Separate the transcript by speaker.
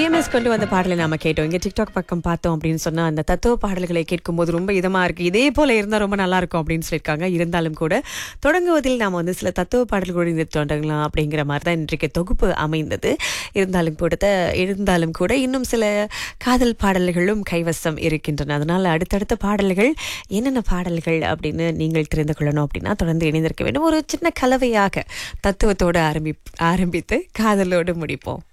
Speaker 1: GMS கொண்டு வந்த பாடலை நாம கேட்டோம். இங்க டிக்டாக் பக்கம் பார்த்தோம் அப்படின்னு சொன்னா அந்த தத்துவ பாடல்களை கேட்கும்போது ரொம்ப இதமா இருக்கு, இதே போல இருந்தா ரொம்ப நல்லா இருக்கும் அப்படின்னு சொல்லியிருக்காங்க. இருந்தாலும் கூட தொடங்குவதில் நாம சில தத்துவ பாடல்களோடு இந்த தொடங்கலாம் அப்படிங்கிற மாதிரி தான் இன்றைக்கு தொகுப்பு அமைந்தது. இருந்தாலும் கூட இன்னும் சில காதல் பாடல்களும் கைவசம் இருக்கின்றன. அதனால அடுத்தடுத்த பாடல்கள் என்னென்ன பாடல்கள் அப்படின்னு நீங்கள் தெரிந்து கொள்ளணும் அப்படின்னா தொடர்ந்து இணைந்திருக்க வேண்டும். ஒரு சின்ன கலவையாக தத்துவத்தோடு ஆரம்பித்து காதலோடு முடிப்போம்.